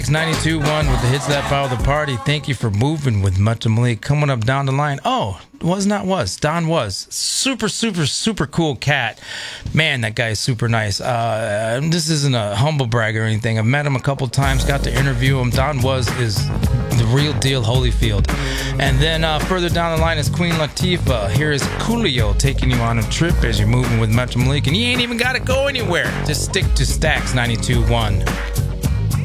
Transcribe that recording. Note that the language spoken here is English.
92.1 with the hits that follow the party. Thank you for moving with Much Malik. Coming up down the line. Oh, Don Was. Super cool cat. Man, that guy is super nice. This isn't a humble brag or anything. I've met him a couple times, got to interview him. Don Was is the real deal, Holyfield. And then further down the line is Queen Latifah. Here is Coolio taking you on a trip as you're moving with Much Malik. And you ain't even got to go anywhere. Just stick to Stax 92.1.